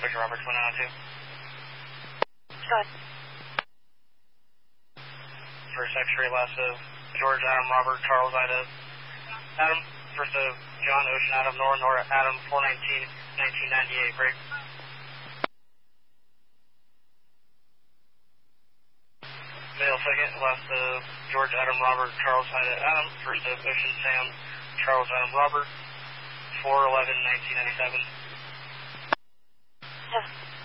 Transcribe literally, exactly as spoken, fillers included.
Victor Robert two nine two. Good. First X-ray last of George Adam Robert Charles Ida Adam. First of John Ocean Adam Nora Nora Adam four nineteen nineteen ninety-eight. Break. Male second last of George Adam Robert Charles Ida Adam. First of Ocean Sam Charles Adam Robert four eleven nineteen ninety-seven. Yeah.